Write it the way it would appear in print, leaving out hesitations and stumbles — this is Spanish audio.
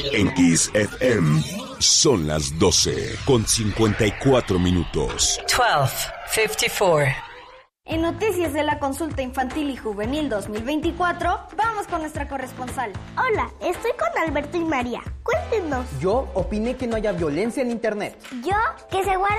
En Kiss FM son las 12:54. 12:54. En Noticias de la Consulta Infantil y Juvenil 2024, vamos con nuestra corresponsal. Hola, estoy con Alberto y María. Cuéntenos. Yo opiné que no haya violencia en internet. Yo que se guarde